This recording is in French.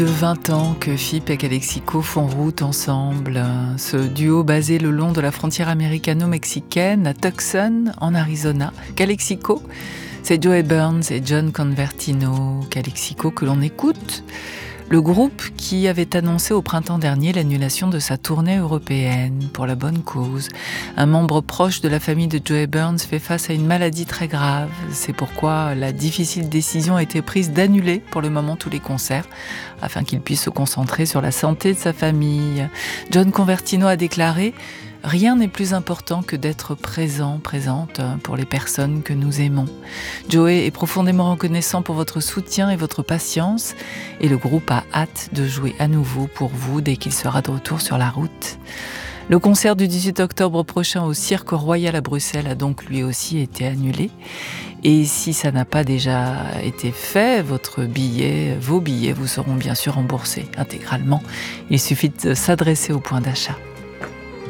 De 20 ans que Phipp et Calexico font route ensemble. Ce duo basé le long de la frontière américano-mexicaine à Tucson, en Arizona. Calexico, c'est Joey Burns et John Convertino. Calexico que l'on écoute. Le groupe qui avait annoncé au printemps dernier l'annulation de sa tournée européenne pour la bonne cause. Un membre proche de la famille de Joey Burns fait face à une maladie très grave. C'est pourquoi la difficile décision a été prise d'annuler pour le moment tous les concerts afin qu'il puisse se concentrer sur la santé de sa famille. John Convertino a déclaré: rien n'est plus important que d'être présente pour les personnes que nous aimons. Joey est profondément reconnaissant pour votre soutien et votre patience et le groupe a hâte de jouer à nouveau pour vous dès qu'il sera de retour sur la route. Le concert du 18 octobre prochain au Cirque Royal à Bruxelles a donc lui aussi été annulé. Et si ça n'a pas déjà été fait, vos billets vous seront bien sûr remboursés intégralement. Il suffit de s'adresser au point d'achat.